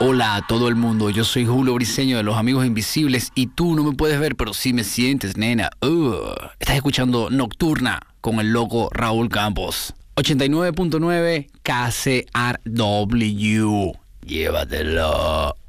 Hola a todo el mundo, yo soy Julio Briseño de Los Amigos Invisibles y tú no me puedes ver, pero sí me sientes, nena. Estás escuchando Nocturna con el loco Raúl Campos. 89.9 KCRW. Llévatelo.